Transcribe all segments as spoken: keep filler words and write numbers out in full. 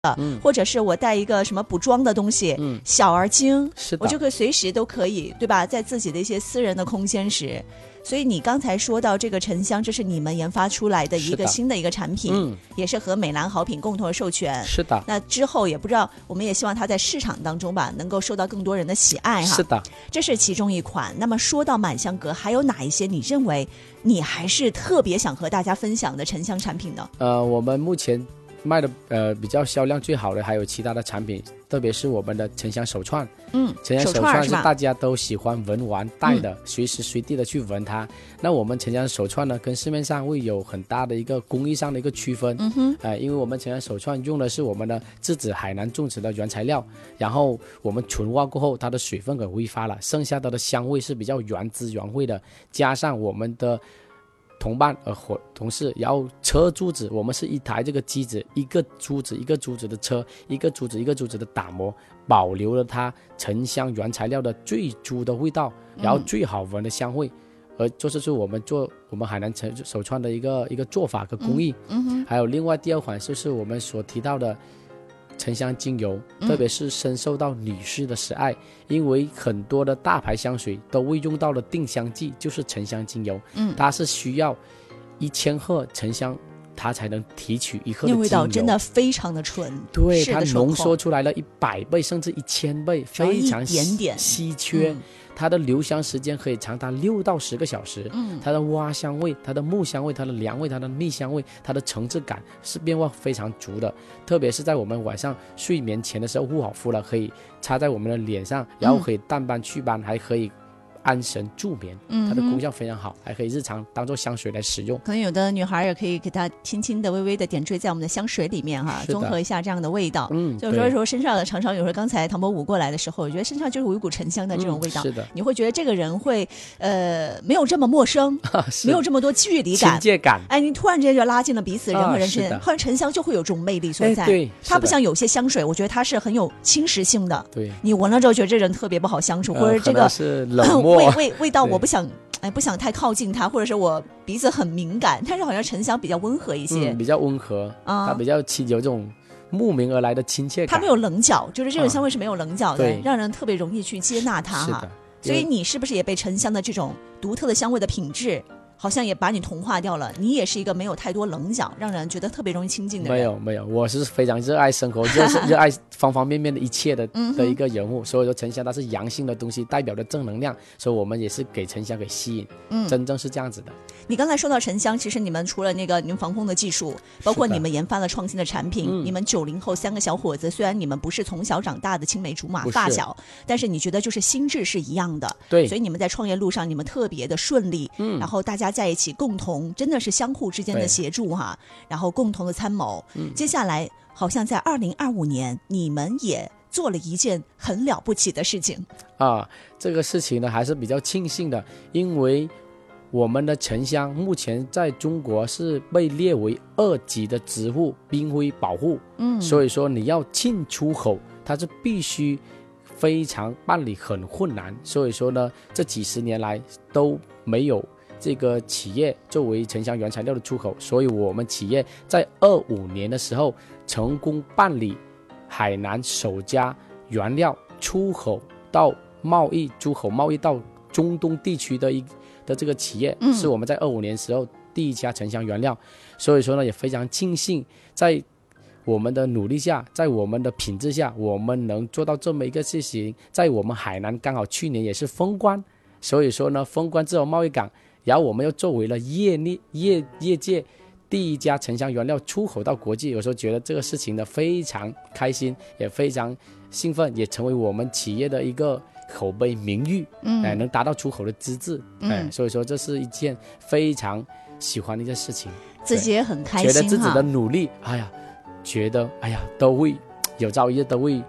嗯， 或者是我带一个什么补妆的东西， 嗯， 小而精， 是的， 我就可以随时都可以，对吧？在自己的一些私人的空间时。所以你刚才说到这个沉香，这是你们研发出来的一个新的一个产品， 嗯， 也是和美兰好品共同的授权。 是的。 那之后也不知道，我们也希望它在市场当中吧，能够受到更多人的喜爱哈。 是的， 这是其中一款。那么说到满香阁，还有哪一些你认为你还是特别想和大家分享的沉香产品呢？ 呃，我们目前卖的呃比较销量最好的还有其他的产品，特别是我们的沉香手串。 嗯， 沉香手串是大家都喜欢闻完戴的，嗯、随时随地的去闻它。那我们沉香手串呢，跟市面上会有很大的一个工艺上的一个区分。 嗯哼， 呃，因为我们沉香手串用的是我们的栀子海南种植的原材料，然后我们纯化过后，它的水分给挥发了，剩下的香味是比较原汁原味的，加上我们的同伴呃伙同事，然后车珠子，我们是一台这个机子，一个珠子一个珠子的车，一个珠子一个珠子的打磨，保留了它沉香原材料的最初的味道，然后最好闻的香味。嗯，而这就是我们做我们海南沉手串的一个一个做法和工艺。 嗯哼， 还有另外第二款就是我们所提到的沉香精油，特别是深受到女士的喜爱，嗯，因为很多的大牌香水都会用到的定香剂就是沉香精油。嗯，它是需要一千克沉香，它才能提取一克的精油， 那味道真的非常的纯， 对，它浓缩出来了一百倍甚至一千倍，非常一点点稀缺。嗯，它的留香时间可以长达六到十个小时。 嗯， 它的花香味、它的木香味、它的凉味、它的蜜香味、它的层次感是变化非常足的。特别是在我们晚上睡眠前的时候护好肤了，可以擦在我们的脸上，然后可以淡斑祛斑，还可以安神助眠。嗯，它的功效非常好，还可以日常当做香水来使用。 可能有的女孩也可以给它轻轻的微微的点缀在我们的香水里面哈，综合一下这样的味道。嗯，就是说说身上常常有时候刚才唐伯武过来的时候，我觉得身上就是有一股沉香的这种味道。 嗯，是的， 你会觉得这个人会呃没有这么陌生，没有这么多距离感、 亲切感。 哎，你突然之间就拉近了彼此人和人之间， 啊， 好像沉香就会有这种魅力所在。 哎，对， 它不像有些香水，我觉得它是很有侵蚀性的。 对， 你闻了之后觉得这人特别不好相处，呃、或者这个是冷漠味味味道我不想。哎，不想太靠近它，或者是我鼻子很敏感，但是好像沉香比较温和一些， 嗯，比较温和，啊，它比较有这种慕名而来的亲切感。 它没有棱角，就是这种香味是没有棱角的， 啊， 让人特别容易去接纳它哈。所以你是不是也被沉香的这种独特的香味的品质？好像也把你同化掉了，你也是一个没有太多棱角，让人觉得特别容易亲近的人。 没有没有，我是非常热爱生活，热热爱方方面面的一切的的一个人物。所以说沉香它是阳性的东西，代表着正能量，所以我们也是给沉香给吸引。嗯，真正是这样子的。 你刚才说到沉香，其实你们除了那个你们防风的技术，包括你们研发了创新的产品，嗯，你们九零后三个小伙子，虽然你们不是从小长大的青梅竹马发小，但是你觉得就是心智是一样的。 对， 所以你们在创业路上你们特别的顺利。嗯，然后大家在一起共同。真的是相互之间的协助哈，然后共同的参谋。嗯，接下来好像在二零二五年，你们也做了一件很了不起的事情啊。这个事情呢还是比较庆幸的，因为我们的沉香目前在中国是被列为二级的植物濒危保护。嗯，所以说你要进出口，它是必须非常办理很困难。所以说呢，这几十年来都没有这个企业作为沉香原材料的出口，所以我们企业在二五年的时候成功办理海南首家原料出口到贸易出口贸易到中东地区的一的这个企业，嗯，是我们在二五年时候第一家沉香原料。所以说呢，也非常庆幸在我们的努力下，在我们的品质下，我们能做到这么一个事情。在我们海南刚好去年也是封关，所以说呢，封关自由贸易港，然后我们又作为了业内业业界第一家沉香原料出口到国际，有时候觉得这个事情呢非常开心，也非常兴奋，也成为我们企业的一个口碑名誉，嗯，哎，能达到出口的资质，哎，嗯，所以说这是一件非常喜欢的一件事情， 自己也很开心， 觉得自己的努力，哎呀，觉得哎呀都会有朝一日都会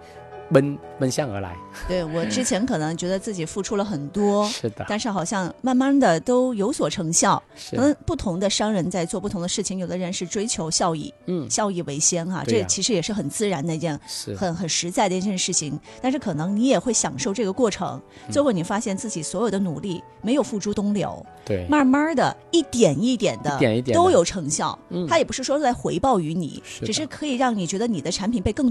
奔奔向而来。 对，我之前可能觉得自己付出了很多， 是的， 但是好像慢慢的都有所成效。 是可能不同的商人在做不同的事情，有的人是追求效益， 嗯， 效益为先哈、 对呀这其实也是很自然的一件是很很实在的一件事情。但是可能你也会享受这个过程，最后你发现自己所有的努力没有付诸东流， 对， 慢慢的一点一点的一点一点的都有成效。 嗯它也不是说在回报于你， 是的只是可以让你觉得你的产品被更